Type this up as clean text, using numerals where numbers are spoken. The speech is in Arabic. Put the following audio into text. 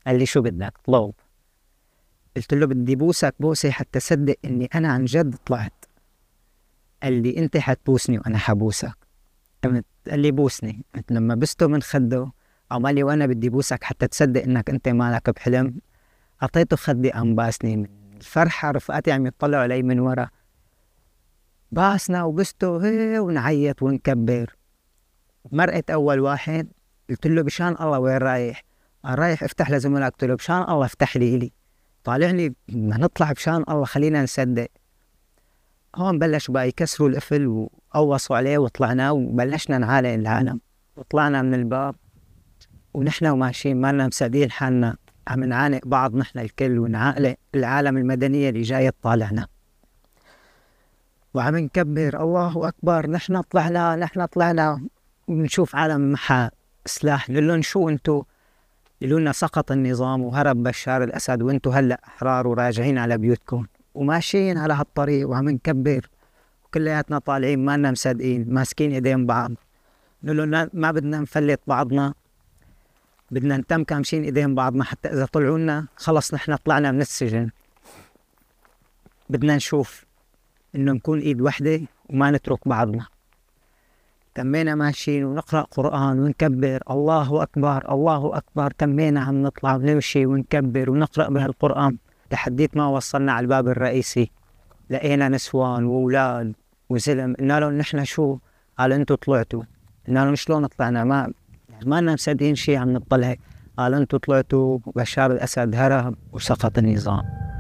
قال لي شو بدك طلب؟ قلت له بدي بوسك بوسة حتى تصدق إني أنا عن جد طلعت. قال لي أنت حتبوسني وأنا حبوسك. قال لي بوسني. قلت لما بسته من خده عمالي وأنا بدي بوسك حتى تصدق إنك أنت مالك بحلم. أعطيته خدي قام باسني. من الفرحة رفقاتي عم يطلعوا علي من ورا، باسنا وبسته هي ونعيط ونكبر. مرقت أول واحد قلت له بشان الله وين رايح؟ قال رايح افتح لزملائك. قلت له بشان الله افتح لي إلي. طالع لي بدنا نطلع بشان الله خلينا نصدق. هون بلش بقى يكسروا القفل وقوصوا عليه وطلعنا وبلشنا نعالج العالم. وطلعنا من الباب ونحن وماشيين مالنا مصدقين حالنا عم نعانق بعض نحن الكل ونعالق العالم المدنية اللي جاية تطالعنا وعم نكبر الله أكبر. نحن طلعنا ونشوف عالم محا سلاح. نقول لهم شو انتو؟ يقولوا لنا سقط النظام وهرب بشار الأسد وانتو هلأ أحرار وراجعين على بيوتكم. وماشيين على هالطريق وعم نكبر وكلياتنا طالعين مالنا مصدقين ماسكين ايدين بعض. نقول لهم ما بدنا نفلت بعضنا، بدنا نتم كامشين ايدين بعضنا حتى إذا طلعوا لنا خلص نحن طلعنا من السجن. بدنا نشوف إنه نكون إيد وحدة وما نترك بعضنا. تمينا ماشيين ونقرأ قرآن ونكبر الله أكبر الله أكبر. تمينا عم نطلع ونمشي ونكبر ونقرأ بهالقرآن لحديت ما وصلنا على الباب الرئيسي. لقينا نسوان وأولاد وزلم. قلنا لهم نحن شو؟ قال أنتوا طلعتوا. قلنا لهم شلون طلعنا؟ ما لنا مصدقين شي عم نطلع. قال أنتوا طلعتوا بشار الأسد هرب وسقط النظام.